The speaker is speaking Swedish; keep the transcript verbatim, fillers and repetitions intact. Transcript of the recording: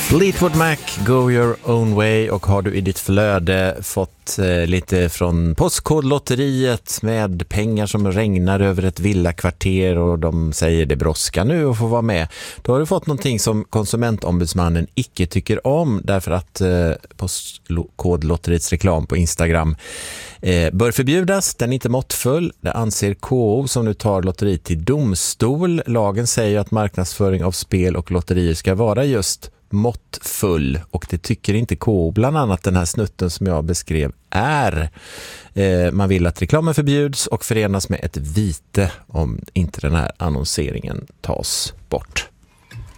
Fleetwood Mac, Go Your Own Way. Och har du i ditt flöde fått eh, lite från Postkodlotteriet med pengar som regnar över ett villakvarter och de säger det brådskar nu och får vara med, då har du fått någonting som konsumentombudsmannen icke tycker om, därför att eh, Postkodlotteriets reklam på Instagram eh, bör förbjudas. Den är inte måttfull. Det anser K O, som nu tar lotteriet till domstol. Lagen säger att marknadsföring av spel och lotterier ska vara just måttfull, och det tycker inte K O. Bland annat den här snutten som jag beskrev är. Eh, man vill att reklamen förbjuds och förenas med ett vite om inte den här annonseringen tas bort.